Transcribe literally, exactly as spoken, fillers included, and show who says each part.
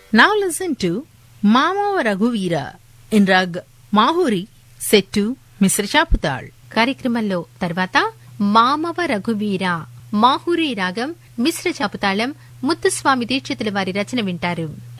Speaker 1: Now listen to Mamava Raghuveera in Rag Mahuri set to Misra Chaputal.
Speaker 2: కార్యక్రమంలో తర్వాత మామవ రఘువీర మాహురి రాగం మిశ్ర చాపుతాళం ముత్తుస్వామి దీక్షితుల వారి రచన వింటారు.